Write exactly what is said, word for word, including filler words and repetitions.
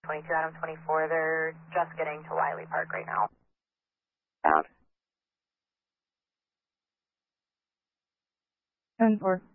twenty-two Adam twenty-four, they're just getting to Wiley Park right now. Down. ten four.